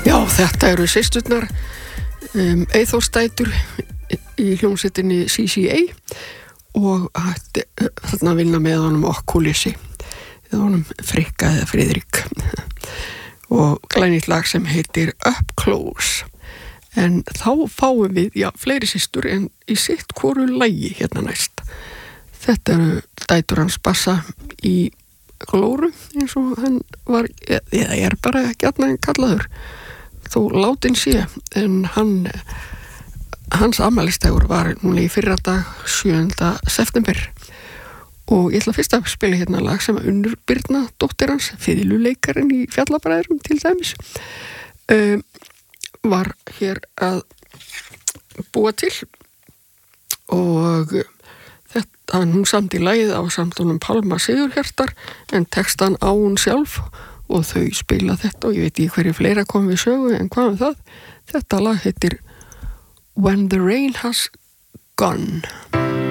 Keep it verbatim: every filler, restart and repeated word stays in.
Já, þetta eru systurnar um, Eyþórsdætur í hljómsveitinni C C A og hætti, þarna vinna með honum Okkulisi eða honum Frikka eða Friðrik og glænýtt lag sem heitir Up Close. En þá fáum við, já, fleiri systur en í sitt hvoru lagi hérna næst. Þetta eru dætur hans Bassa í Glóru eins og hann var, eða er bara gjarnan kallaður þó látin sé, en hann hans afmælisdagur var núna í fyrra dag sjöunda september og ég ætla fyrst að spila hérna lag sem Unnur Birna, dóttir hans, fiðluleikarinn í Fjallabræðrum til dæmis um, var hér að búa til og þetta, hún samdi lagið á samtónum Pálma Sigurhjartar en textan á hún sjálf og þau spila þetta og ég veit ekki hverju fleira kom við sögu en hvað um það. Þetta lag heitir When the Rain Has Gone.